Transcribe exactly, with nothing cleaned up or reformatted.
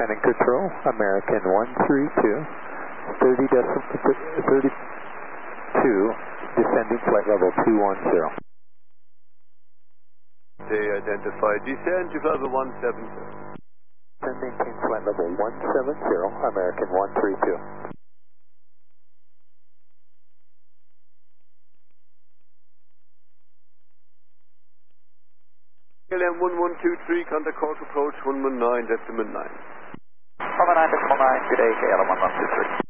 Shannon Control, American one three two, thirty decimal, thirty-two, descending flight level two one zero. They identify descend to level one seven zero. Maintain flight level one seven zero, American one three two. L M one one two three, contact call to approach one one nine decimal nine. one one nine decimal nine, good day, K L M one one two three.